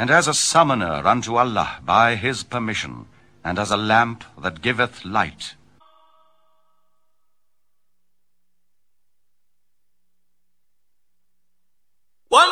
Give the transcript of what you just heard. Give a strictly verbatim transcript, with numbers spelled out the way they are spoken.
and as a summoner unto Allah by his permission, and as a lamp that giveth light,